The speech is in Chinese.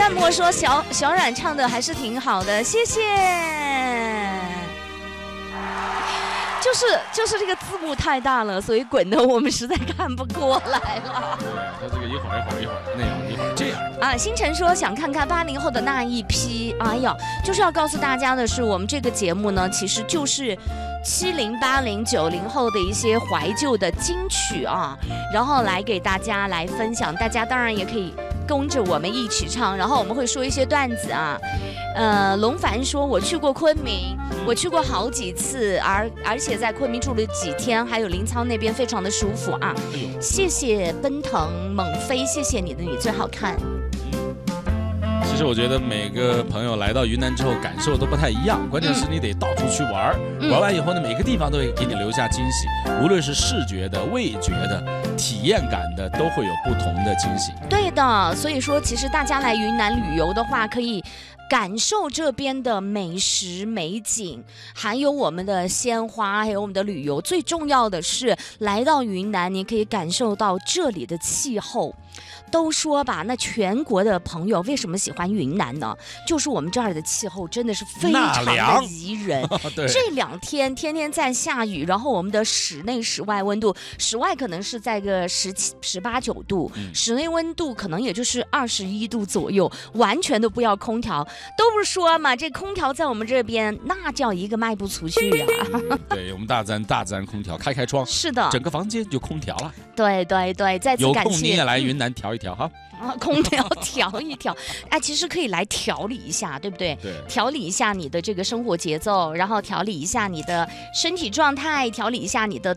淡漠说小冉唱的还是挺好的，谢谢。就是这个字幕太大了，所以滚的我们实在看不过来了。 对，他这个一会儿那样，一会儿这样啊。星辰说想看看80后的那一批，哎呀，就是要告诉大家的是，我们这个节目呢，其实就是70、80、90后的一些怀旧的金曲啊，然后来给大家来分享，大家当然也可以跟着我们一起唱，然后我们会说一些段子啊。龙凡说我去过昆明，我去过好几次，而且在昆明住了几天，还有临沧那边非常的舒服啊。谢谢奔腾猛飞，谢谢你的你最好看。 其实我觉得每个朋友来到云南之后感受都不太一样，关键是你得到处去玩，玩完以后呢，每个地方都会给你留下惊喜，无论是视觉的、味觉的、体验感的，都会有不同的惊喜。 对的，所以说其实大家来云南旅游的话，可以感受这边的美食美景，还有我们的鲜花，还有我们的旅游。最重要的是，来到云南，你可以感受到这里的气候。都说吧，那全国的朋友为什么喜欢云南呢？就是我们这儿的气候真的是非常的宜人。这2天天天在下雨，然后我们的室内室外温度，室外可能是在个17、18、9度，室内温度可能也就是21度左右，完全都不要空调。都不是说嘛，这空调在我们这边那叫一个卖不出去啊。 对，我们大自然空调，开窗， 是的， 整个房间就空调了。 对，再次感谢。 有空你也来云南调一调哈。 空调调一调，哎，其实可以来调理一下，对不对？ 对， 调理一下你的这个生活节奏，然后调理一下你的身体状态，调理一下你的